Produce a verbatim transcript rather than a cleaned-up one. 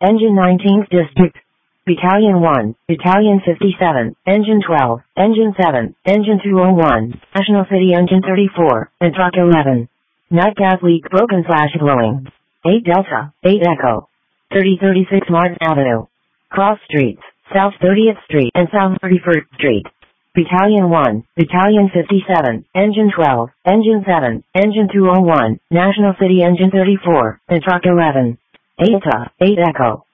Engine nineteenth District. Battalion one, Battalion fifty-seven, Engine twelve, Engine seven, Engine two oh one, National City Engine thirty-four, and Truck eleven. Night gas leak broken slash blowing. eight Delta, eight Echo. thirty thirty-six Martin Avenue. Cross Streets, South thirtieth Street and South thirty-first Street. Battalion one, Battalion fifty-seven, Engine twelve, Engine seven, Engine two oh one, National City Engine thirty-four, and Truck eleven. eight Delta, eight Echo.